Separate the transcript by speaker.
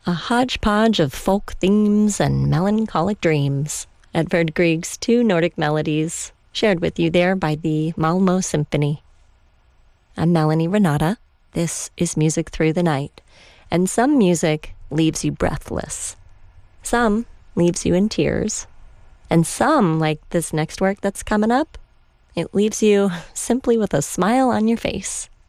Speaker 1: A hodgepodge of folk themes and melancholic dreams. Edvard Grieg's two Nordic melodies, shared with you there by the Malmo Symphony. I'm Melanie Renata. This is Music Through the Night. And some music leaves you breathless. Some leaves you in tears. And some, like this next work that's coming up, it leaves you simply with a smile on your face.